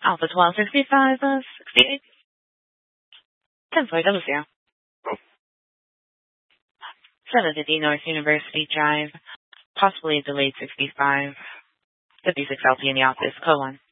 Alpha 1265, 68. 10-400. 750 North University Drive. Possibly delayed 65. 56 LP in the office. Code 1.